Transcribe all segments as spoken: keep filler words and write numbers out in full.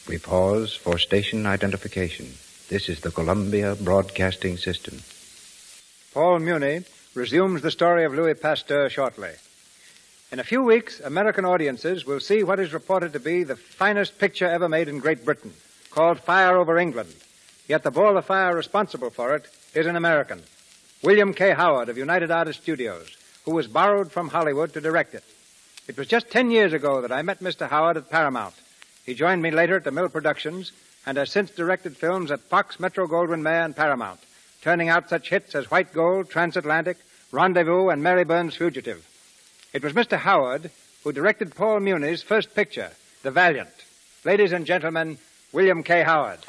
We pause for station identification. This is the Columbia Broadcasting System. Paul Muni resumes the story of Louis Pasteur shortly. In a few weeks, American audiences will see what is reported to be the finest picture ever made in Great Britain, called Fire Over England. Yet the ball of fire responsible for it is an American, William K. Howard of United Artists Studios, who was borrowed from Hollywood to direct it. It was just ten years ago that I met Mister Howard at Paramount. He joined me later at the Mill Productions and has since directed films at Fox, Metro-Goldwyn-Mayer, and Paramount, turning out such hits as White Gold, Transatlantic, Rendezvous, and Mary Burns' Fugitive. It was Mister Howard who directed Paul Muni's first picture, The Valiant. Ladies and gentlemen, William K. Howard.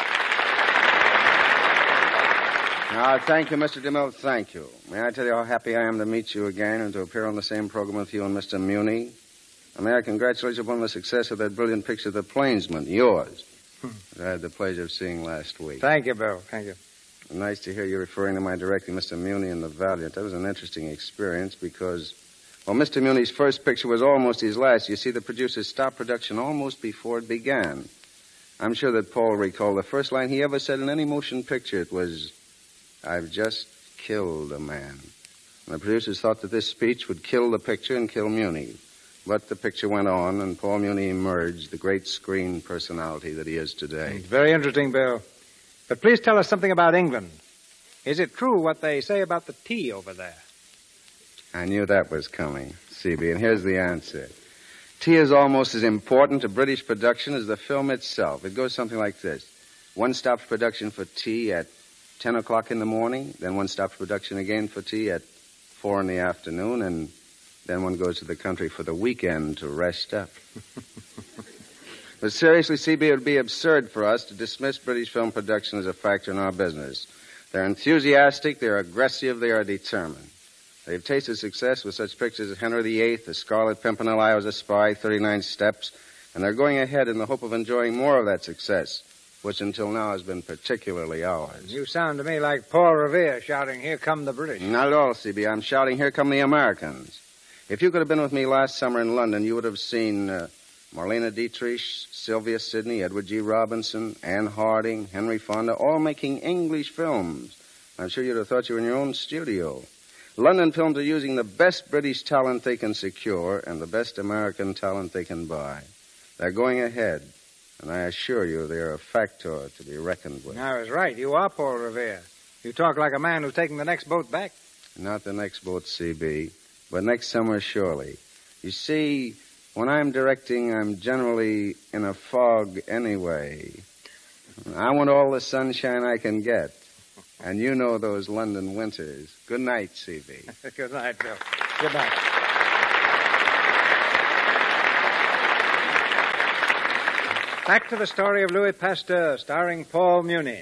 Ah, thank you, Mister DeMille, thank you. May I tell you how happy I am to meet you again and to appear on the same program with you and Mister Muni? And may I congratulate you upon the success of that brilliant picture, The Plainsman, yours, that I had the pleasure of seeing last week. Thank you, Bill. Thank you. Nice to hear you referring to my directing Mister Muni in The Valiant. That was an interesting experience because, well, Mister Muni's first picture was almost his last. You see, the producers stopped production almost before it began. I'm sure that Paul recalled the first line he ever said in any motion picture. It was, "I've just killed a man." And the producers thought that this speech would kill the picture and kill Muni. But the picture went on, and Paul Muni emerged, the great screen personality that he is today. Very interesting, Bill. But please tell us something about England. Is it true what they say about the tea over there? I knew that was coming, C B, and here's the answer. Tea is almost as important to British production as the film itself. It goes something like this. One stops production for tea at ten o'clock in the morning, then one stops production again for tea at four in the afternoon, and then one goes to the country for the weekend to rest up. But seriously, C B, it would be absurd for us to dismiss British film production as a factor in our business. They're enthusiastic, they're aggressive, they are determined. They've tasted success with such pictures as Henry the Eighth, The Scarlet Pimpernel, I Was a Spy, thirty-nine Steps, and they're going ahead in the hope of enjoying more of that success, which until now has been particularly ours. You sound to me like Paul Revere shouting, "Here come the British." Not at all, C B. I'm shouting, "Here come the Americans." If you could have been with me last summer in London, you would have seen uh, Marlene Dietrich, Sylvia Sidney, Edward G. Robinson, Anne Harding, Henry Fonda, all making English films. I'm sure you'd have thought you were in your own studio. London films are using the best British talent they can secure and the best American talent they can buy. They're going ahead, and I assure you they are a factor to be reckoned with. I was right. You are Paul Revere. You talk like a man who's taking the next boat back. Not the next boat, C B, but next summer, surely. You see, when I'm directing, I'm generally in a fog anyway. I want all the sunshine I can get. And you know those London winters. Good night, C B. Good night, Bill. Good night. Back to the story of Louis Pasteur, starring Paul Muni.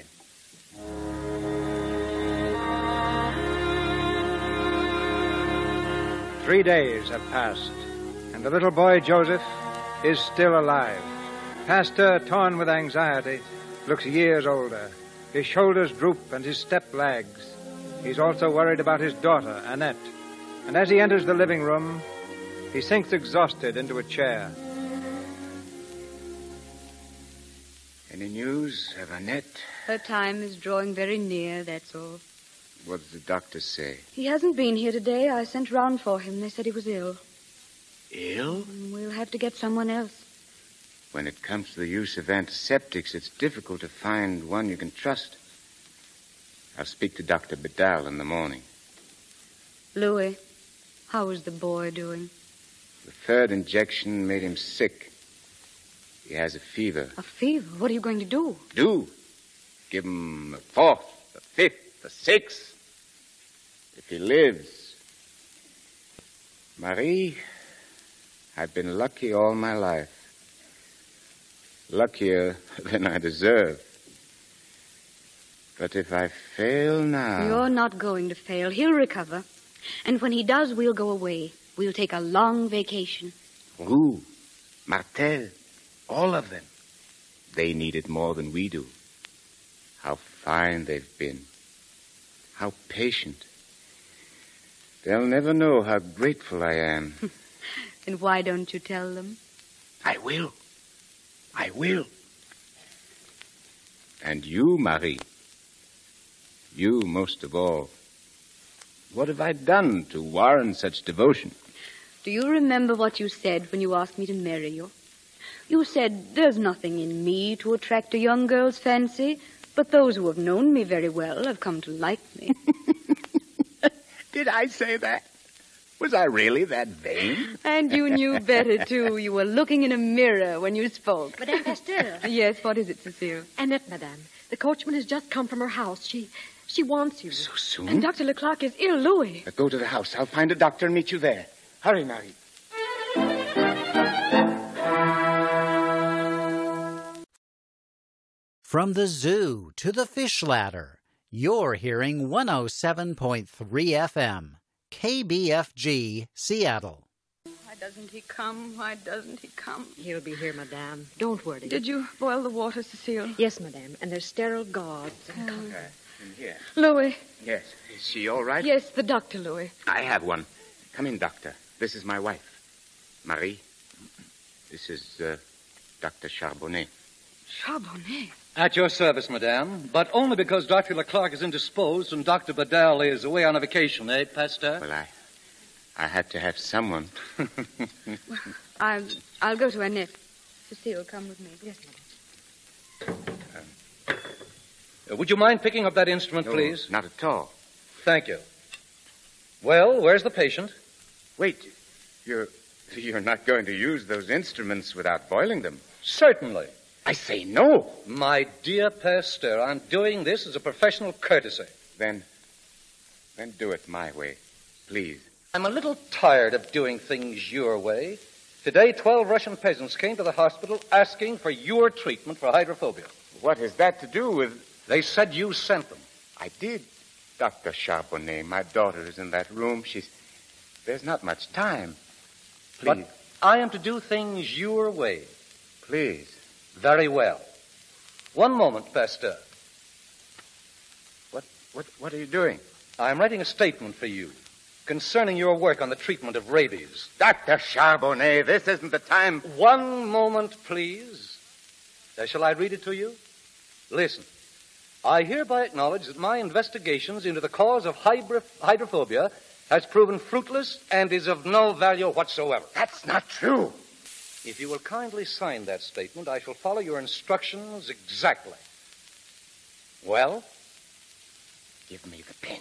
Three days have passed, and the little boy Joseph is still alive. Pasteur, torn with anxiety, looks years older. His shoulders droop and his step lags. He's also worried about his daughter, Annette. And as he enters the living room, he sinks exhausted into a chair. Any news of Annette? Her time is drawing very near, that's all. What did the doctor say? He hasn't been here today. I sent round for him. They said he was ill. Ill? We'll have to get someone else. When it comes to the use of antiseptics, it's difficult to find one you can trust. I'll speak to Doctor Bedell in the morning. Louis, how is the boy doing? The third injection made him sick. He has a fever. A fever? What are you going to do? Do? Give him a fourth, a fifth, a sixth. If he lives. Marie, I've been lucky all my life. Luckier than I deserve. But if I fail now... You're not going to fail. He'll recover. And when he does, we'll go away. We'll take a long vacation. Who? Martel? All of them. They need it more than we do. How fine they've been. How patient. They'll never know how grateful I am. And why don't you tell them? I will. I will. And you, Marie. You most of all. What have I done to warrant such devotion? Do you remember what you said when you asked me to marry you? You said, there's nothing in me to attract a young girl's fancy, but those who have known me very well have come to like me. Did I say that? Was I really that vain? And you knew better, too. You were looking in a mirror when you spoke. Madame Pasteur. Yes, what is it, Cecile? Annette, madame. The coachman has just come from her house. She she wants you. So soon? And Doctor Leclerc is ill, Louis. Uh, go to the house. I'll find a doctor and meet you there. Hurry, Marie. From the zoo to the fish ladder, you're hearing one oh seven point three F M, K B F G, Seattle. Why doesn't he come? Why doesn't he come? He'll be here, madame. Don't worry. Did you boil the water, Cecile? Yes, madame. And there's sterile gauze and Uh, in here. Louis. Yes. Is she all right? Yes, the doctor, Louis. I have one. Come in, doctor. This is my wife. Marie. This is uh, Doctor Charbonnet. Charbonnet? At your service, madame, but only because Doctor Leclerc is indisposed and Doctor Bedell is away on a vacation, eh, Pasteur? Well, I... I had to have someone. I'll, I'll go to Annette. Cecile, come with me. Yes, madame. Uh, would you mind picking up that instrument, No, please? not at all. Thank you. Well, where's the patient? Wait. You're... You're not going to use those instruments without boiling them. Certainly. I say no. My dear Pasteur, I'm doing this as a professional courtesy. Then... Then do it my way. Please. I'm a little tired of doing things your way. Today, twelve Russian peasants came to the hospital asking for your treatment for hydrophobia. What has that to do with... They said you sent them. I did. Doctor Charbonnet, my daughter is in that room. She's... There's not much time. Please. But I am to do things your way. Please. Very well. One moment, Pasteur. What, what, what are you doing? I'm writing a statement for you concerning your work on the treatment of rabies. Doctor Charbonnet, this isn't the time... One moment, please. Uh, shall I read it to you? Listen. I hereby acknowledge that my investigations into the cause of hydro- hydrophobia has proven fruitless and is of no value whatsoever. That's not true. If you will kindly sign that statement, I shall follow your instructions exactly. Well? Give me the pen.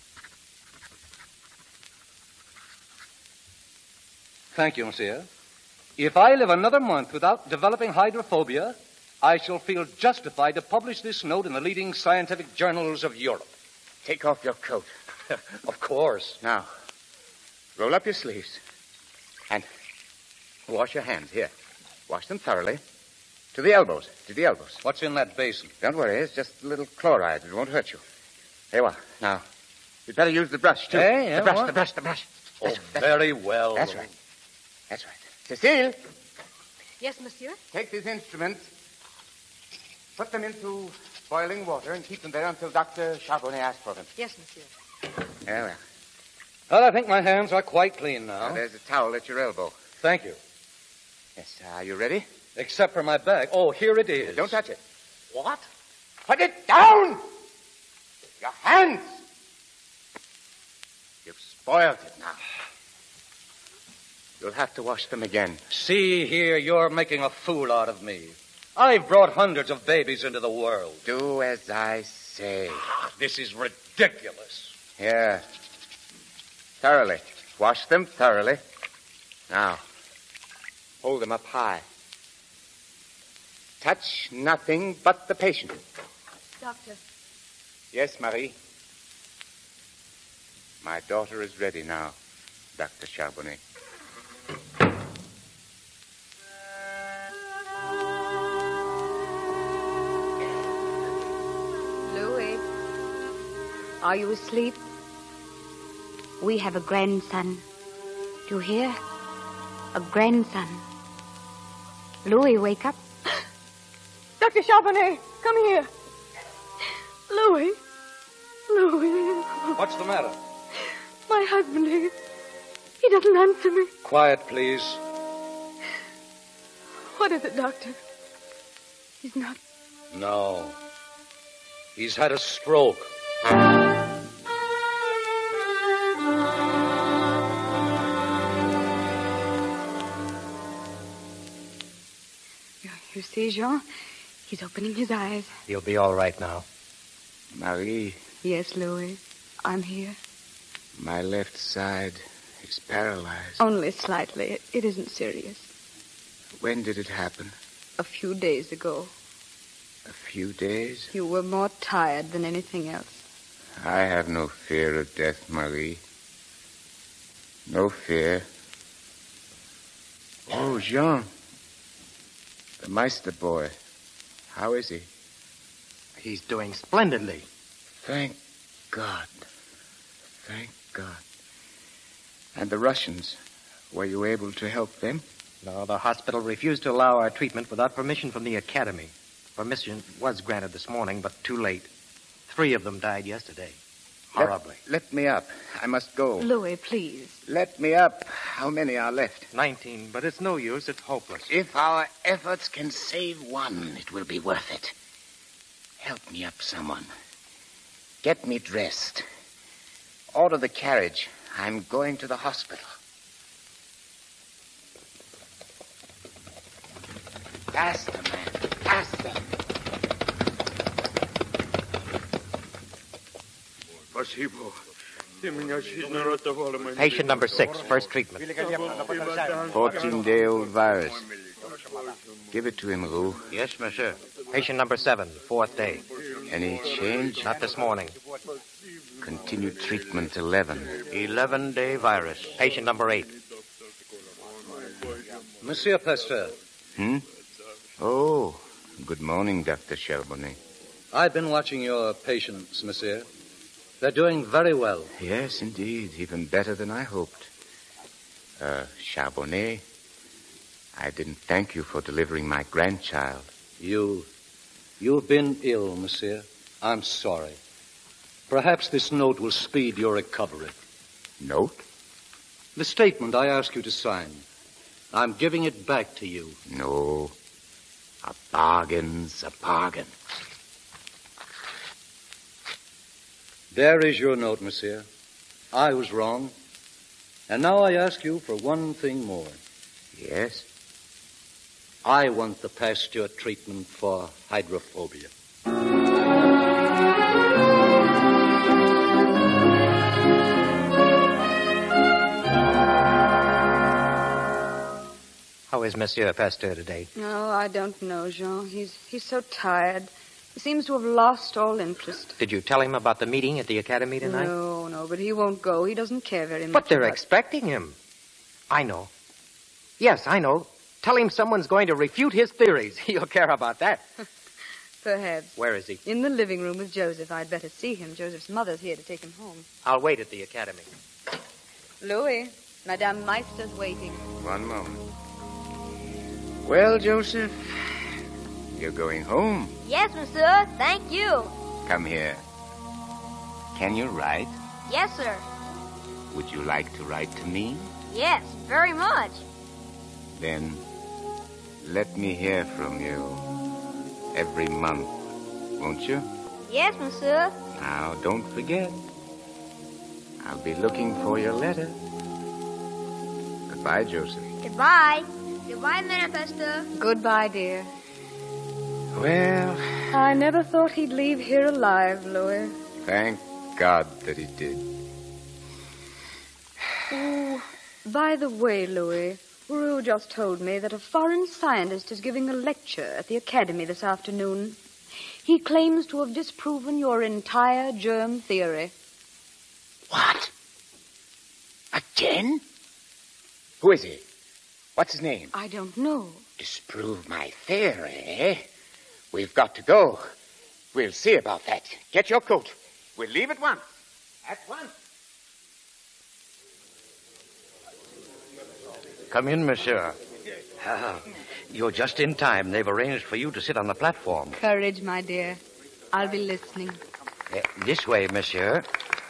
Thank you, monsieur. If I live another month without developing hydrophobia, I shall feel justified to publish this note in the leading scientific journals of Europe. Take off your coat. Of course. Now, roll up your sleeves. And wash your hands. Here. Wash them thoroughly. To the elbows. To the elbows. What's in that basin? Don't worry. It's just a little chloride. It won't hurt you. There you are. Now, you'd better use the brush, too. Hey, yeah, the brush, what? the brush, the brush. Oh, That's- that's- very well. That's right. That's right. Cecile, Yes, monsieur? take these instruments, put them into boiling water, and keep them there until Doctor Charbonnet asks for them. Yes, monsieur. There we are. Well, I think my hands are quite clean now. Now, there's a towel at your elbow. Thank you. Yes, are you ready? Except for my bag. Oh, here it is. Don't touch it. What? Put it down! Your hands! You've spoiled it now. You'll have to wash them again. See here, you're making a fool out of me. I've brought hundreds of babies into the world. Do as I say. This is ridiculous. Here. Thoroughly. Wash them thoroughly. Now, hold them up high. Touch nothing but the patient. Doctor. Yes, Marie. My daughter is ready now, Doctor Charbonnet. Louis, are you asleep? We have a grandson. Do you hear? A grandson. Louis, wake up. Doctor Charbonnet, come here. Louis. Louis. What's the matter? My husband, he, he doesn't answer me. Quiet, please. What is it, doctor? He's not... No. He's had a stroke. You, you see, Jean? He's opening his eyes. He'll be all right now. Marie, Yes, Louis. I'm here. my left side is paralyzed. Only slightly. It, it isn't serious. When did it happen? A few days ago. A few days? You were more tired than anything else. I have no fear of death, Marie. No fear. Oh, Jean. The Meister boy. How is he? He's doing splendidly. Thank God. Thank God. And the Russians, were you able to help them? No, the hospital refused to allow our treatment without permission from the academy. Permission was granted this morning, but too late. Three of them died yesterday. Horribly. Let, let me up. I must go. Louis, please. Let me up. How many are left? Nineteen, but it's no use. It's hopeless. If our efforts can save one, it will be worth it. Help me up, someone. Get me dressed. Order the carriage. I'm going to the hospital. Faster, man. Faster. Patient number six, first treatment. Fourteen-day-old virus. Give it to him, Roux. Yes, monsieur. Patient number seven, fourth day. Any change? Not this morning. Continue treatment eleven. Eleven-day virus. Patient number eight. Monsieur Pasteur, Hmm? Oh, good morning, Doctor Charbonnet. I've been watching your patients, monsieur. They're doing very well. Yes, indeed. Even better than I hoped. Uh, Charbonnet, I didn't thank you for delivering my grandchild. You, you've been ill, monsieur. I'm sorry. Perhaps this note will speed your recovery. Note? The statement I ask you to sign. I'm giving it back to you. No. A bargain's a bargain. There is your note, monsieur. I was wrong. And now I ask you for one thing more. Yes? I want the Pasteur treatment for hydrophobia. How is Monsieur Pasteur today? No, I don't know, Jean. He's he's so tired. He seems to have lost all interest. Did you tell him about the meeting at the academy tonight? No, no, but he won't go. He doesn't care very much. But they're about... expecting him. I know. Yes, I know. Tell him someone's going to refute his theories. He'll care about that. Perhaps. Where is he? In the living room with Joseph. I'd better see him. Joseph's mother's here to take him home. I'll wait at the academy. Louis, Madame Meister's waiting. One moment. Well, Joseph, you're going home. Yes, monsieur. Thank you. Come here. Can you write? Yes, sir. Would you like to write to me? Yes, very much. Then let me hear from you every month, won't you? Yes, monsieur. Now, don't forget. I'll be looking for your letter. Goodbye, Joseph. Goodbye. Goodbye, Madame Pasteur. Goodbye, dear. Well, I never thought he'd leave here alive, Louis. thank God that he did. Oh, by the way, Louis, Rue just told me that a foreign scientist is giving a lecture at the academy this afternoon. He claims to have disproven your entire germ theory. What? Again? Who is he? What's his name? I don't know. Disprove my theory, eh? We've got to go. We'll see about that. Get your coat. We'll leave at once. At once. Come in, monsieur. Ah, you're just in time. They've arranged for you to sit on the platform. Courage, my dear. I'll be listening. Uh, this way, monsieur.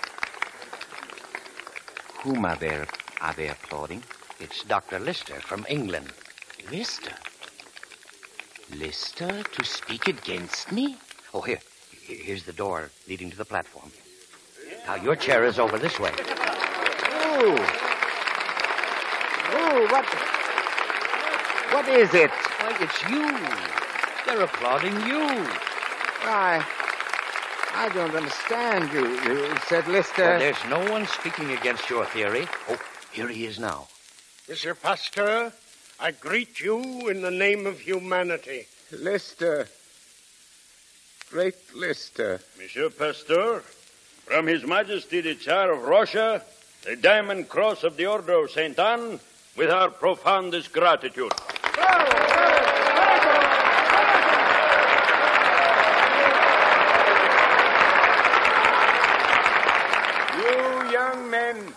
Whom are they, are they applauding? It's Doctor Lister from England. Lister? Lister to speak against me? Oh, here. Here's the door leading to the platform. Now, your chair is over this way. Ooh. Ooh, what... What is it? Why, it's you. They're applauding you. Why, I don't understand you. You said Lister... Well, there's no one speaking against your theory. Oh, here he is now. Monsieur Pasteur, I greet you in the name of humanity. Lister. Great Lister. Monsieur Pasteur, from His Majesty the Tsar of Russia, the Diamond Cross of the Order of Saint Anne, with our profoundest gratitude. You young men,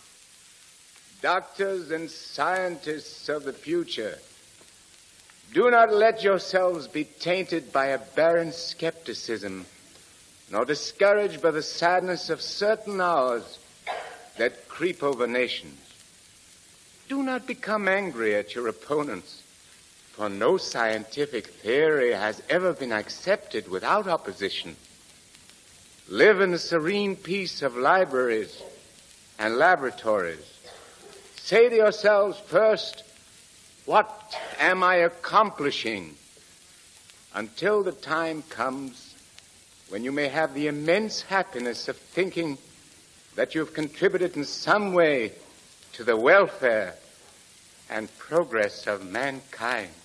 doctors and scientists of the future, do not let yourselves be tainted by a barren skepticism, nor discouraged by the sadness of certain hours that creep over nations. Do not become angry at your opponents, for no scientific theory has ever been accepted without opposition. Live in the serene peace of libraries and laboratories. Say to yourselves first, what am I accomplishing? Until the time comes when you may have the immense happiness of thinking that you have contributed in some way to the welfare and progress of mankind.